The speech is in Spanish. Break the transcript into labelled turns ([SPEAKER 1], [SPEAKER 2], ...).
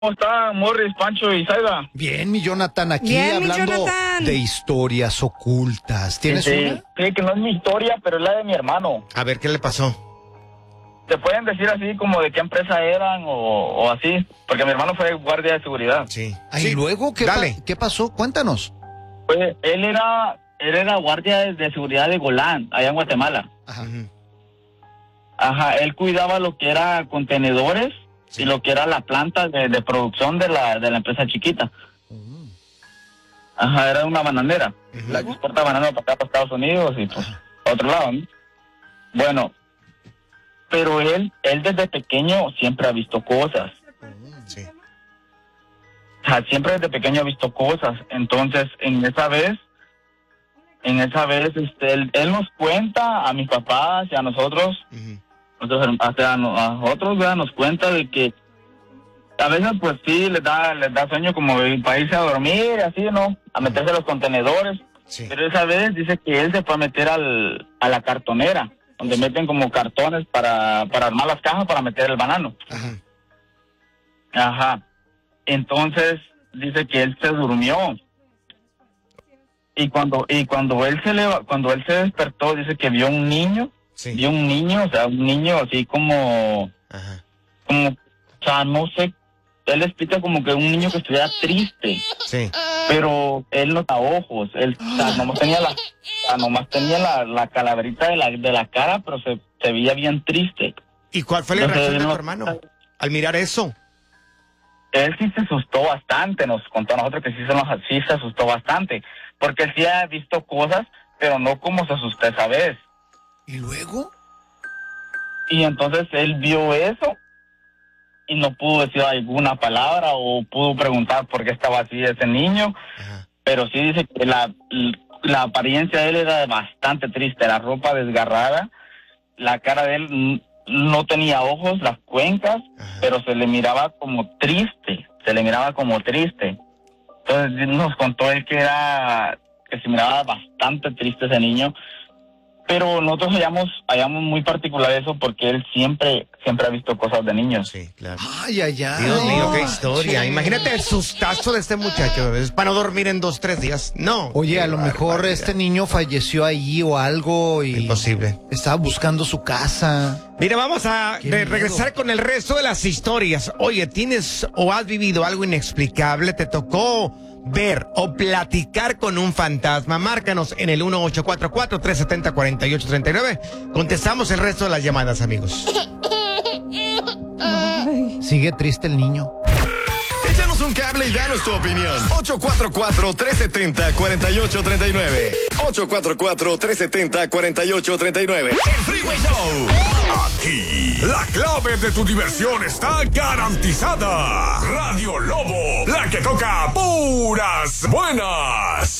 [SPEAKER 1] ¿Cómo está Morris, Pancho y Zayda?
[SPEAKER 2] Bien, mi Jonathan, aquí
[SPEAKER 3] Bien, mi
[SPEAKER 2] hablando
[SPEAKER 3] Jonathan.
[SPEAKER 2] de historias ocultas. ¿Tienes una?
[SPEAKER 1] Sí, que no es mi historia, pero es la de mi hermano.
[SPEAKER 4] A ver, ¿qué le pasó?
[SPEAKER 1] ¿Te pueden decir así como de qué empresa eran o así? Porque mi hermano fue guardia de seguridad.
[SPEAKER 4] Sí.
[SPEAKER 2] ¿Y
[SPEAKER 4] Sí,
[SPEAKER 2] luego
[SPEAKER 4] dale.
[SPEAKER 2] qué pasó? Cuéntanos.
[SPEAKER 1] Pues él era guardia de seguridad de Golán, allá en Guatemala.
[SPEAKER 2] Ajá.
[SPEAKER 4] Ujú.
[SPEAKER 1] Ajá, él cuidaba lo que era contenedores
[SPEAKER 4] Sí.
[SPEAKER 1] y lo que era la planta de producción de la empresa chiquita. Ajá, era una bananera.
[SPEAKER 4] Ujú.
[SPEAKER 1] La que exporta banano para acá, para Estados Unidos y pues a otro lado, ¿no? Bueno, pero él desde pequeño siempre ha visto cosas.
[SPEAKER 4] Sí.
[SPEAKER 1] O sea, siempre desde pequeño ha visto cosas. Entonces, en esa vez, él nos cuenta a mis papás y a nosotros,
[SPEAKER 4] Ujú.
[SPEAKER 1] hasta a nosotros, ¿verdad? Nos cuenta de que a veces, pues sí, les da sueño como para irse a dormir, así, ¿no? A meterse a los contenedores.
[SPEAKER 4] Sí.
[SPEAKER 1] Pero esa vez dice que él se fue a meter a la cartonera, donde meten como cartones para armar las cajas para meter el banano.
[SPEAKER 4] Ajá.
[SPEAKER 1] Ajá. Entonces dice que él se durmió. Y cuando él se despertó, dice que vio un niño,
[SPEAKER 4] Sí.
[SPEAKER 1] o sea, un niño así como,
[SPEAKER 4] Ajá.
[SPEAKER 1] o sea, no sé, él explica como que un niño que estuviera triste,
[SPEAKER 4] Sí.
[SPEAKER 1] pero él no tenía ojos, él, o sea, nomás tenía la calaverita de la cara, pero se veía bien triste.
[SPEAKER 4] ¿Y cuál fue la
[SPEAKER 1] Entonces,
[SPEAKER 4] reacción de tu
[SPEAKER 1] no-
[SPEAKER 4] hermano al mirar eso?
[SPEAKER 1] Él sí se asustó bastante, nos contó a nosotros que sí se asustó bastante, porque él sí ha visto cosas, pero no como se asustó esa vez.
[SPEAKER 2] ¿Y luego?
[SPEAKER 1] Y entonces él vio eso y no pudo decir alguna palabra o pudo preguntar por qué estaba así ese niño,
[SPEAKER 4] Ajá.
[SPEAKER 1] pero sí dice que la apariencia de él era bastante triste, la ropa desgarrada, la cara de él no tenía ojos, las cuencas,
[SPEAKER 4] Ajá.
[SPEAKER 1] pero se le miraba como triste. Entonces nos contó él que se miraba bastante triste ese niño, pero nosotros hallamos muy particular eso porque él siempre ha visto cosas de niños.
[SPEAKER 4] Sí, claro.
[SPEAKER 2] Ay, ay, ay.
[SPEAKER 4] Dios mío, qué
[SPEAKER 2] No,
[SPEAKER 4] historia.
[SPEAKER 2] che.
[SPEAKER 4] Imagínate el sustazo de este muchacho. Es para no dormir en 2-3 días. No.
[SPEAKER 2] Oye, a lo
[SPEAKER 4] Qué
[SPEAKER 2] mejor
[SPEAKER 4] barbaridad.
[SPEAKER 2] este niño falleció allí o algo y
[SPEAKER 4] Imposible.
[SPEAKER 2] estaba buscando su casa.
[SPEAKER 4] Mira, vamos a
[SPEAKER 2] Qué miedo.
[SPEAKER 4] regresar con el resto de las historias. Oye, ¿tienes o has vivido algo inexplicable? ¿Te tocó ver o platicar con un fantasma? Márcanos en el 1844-370-4839. Contestamos el resto de las llamadas, amigos.
[SPEAKER 2] Sigue triste el niño.
[SPEAKER 5] Échanos un cable y danos tu opinión. 844-370-4839. 844-370-4839. El Freeway Show. Aquí, la clave de tu diversión está garantizada. Radio Lobo, la que toca puras buenas.